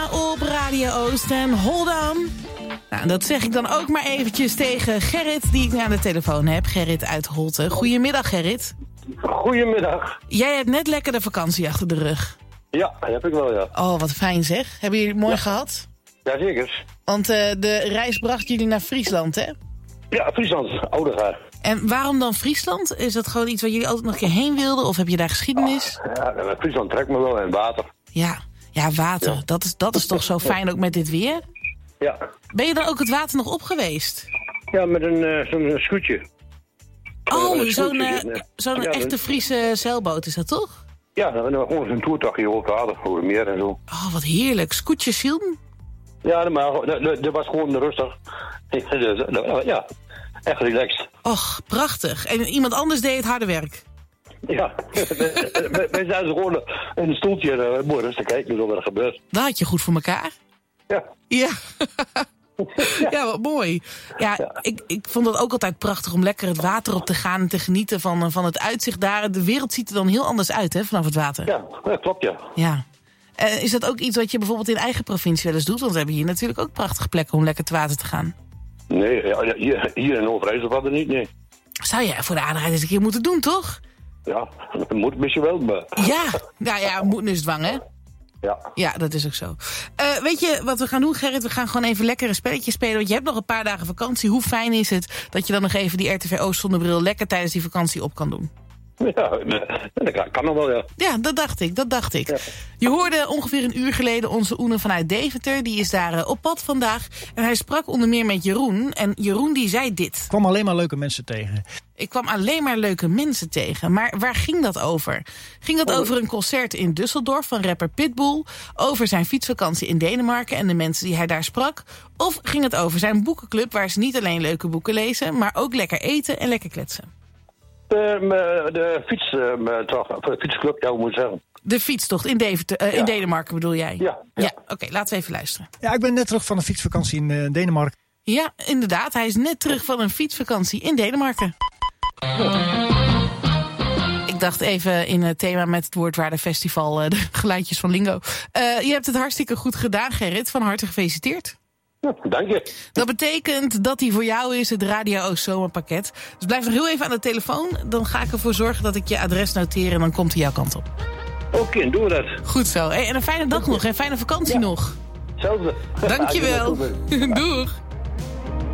Op Radio Oost en Hold On. Nou, dat zeg ik dan ook maar eventjes tegen Gerrit, die ik nu aan de telefoon heb. Gerrit uit Holte. Goedemiddag, Gerrit. Goedemiddag. Jij hebt net lekker de vakantie achter de rug. Ja, dat heb ik wel, ja. Oh, wat fijn zeg. Hebben jullie het mooi gehad? Jazeker. Want de reis bracht jullie naar Friesland, hè? Ja, Friesland, Oudegaar. En waarom dan Friesland? Is dat gewoon iets waar jullie altijd nog een keer heen wilden? Of heb je daar geschiedenis? Ja, Friesland trekt me wel en water. Ja, water. Ja. Dat is toch zo fijn ook met dit weer? Ja. Ben je dan ook het water nog op geweest? Ja, met zo'n scootje. Oh, zo'n echte Friese zeilboot is dat toch? Ja, gewoon zo'n toertochtje over het water, over het meer en zo. Oh, wat heerlijk. Scootje, Silm? Ja, maar dat was gewoon rustig. Ja, echt relaxed. Och, prachtig. En iemand anders deed het harde werk? Ja, wij zaten gewoon in een stoeltje mooi rustig kijken wat er gebeurt. Dat had je goed voor elkaar. Ja. Ja. Ja, wat mooi. Ja. Ik vond het ook altijd prachtig om lekker het water op te gaan en te genieten van het uitzicht daar. De wereld ziet er dan heel anders uit, hè, vanaf het water. Ja, dat klopt, ja. Ja. Is dat ook iets wat je bijvoorbeeld in eigen provincie wel eens doet? Want we hebben hier natuurlijk ook prachtige plekken om lekker te water te gaan. Nee, hier in Overijssel was het niet, nee. Zou je voor de aardigheid eens een keer moeten doen, toch? Ja, dat moet misschien wel, maar... Ja, nou ja, moet is dwang, hè? Ja, dat is ook zo. Weet je wat we gaan doen, Gerrit? We gaan gewoon even lekker een spelletje spelen. Want je hebt nog een paar dagen vakantie. Hoe fijn is het dat je dan nog even die RTV Oost zonder bril lekker tijdens die vakantie op kan doen? Ja, dat kan nog wel, ja. Ja, dat dacht ik. Ja. Je hoorde ongeveer een uur geleden onze Oene vanuit Deventer. Die is daar op pad vandaag. En hij sprak onder meer met Jeroen. En Jeroen die zei dit. Ik kwam alleen maar leuke mensen tegen. Ik kwam alleen maar leuke mensen tegen. Maar waar ging dat over? Ging dat over een concert in Düsseldorf van rapper Pitbull? Over zijn fietsvakantie in Denemarken en de mensen die hij daar sprak? Of ging het over zijn boekenclub waar ze niet alleen leuke boeken lezen, maar ook lekker eten en lekker kletsen? De fietsclub, ja, hoe moet ik zeggen. De fietstocht in in Denemarken bedoel jij? Ja. Oké, laten we even luisteren. Ja, ik ben net terug van een fietsvakantie in Denemarken. Ja, inderdaad. Hij is net terug van een fietsvakantie in Denemarken. Ik dacht even in het thema met het Woordwaardefestival, de geluidjes van Lingo. Je hebt het hartstikke goed gedaan, Gerrit. Van harte gefeliciteerd. Ja, dank je. Dat betekent dat hij voor jou is, het Radio Oost Zomerpakket. Dus blijf nog heel even aan de telefoon. Dan ga ik ervoor zorgen dat ik je adres noteer en dan komt hij jouw kant op. Oké, doe dat. Goed zo. En een fijne dag nog en fijne vakantie nog. Hetzelfde. Dankjewel. Doeg.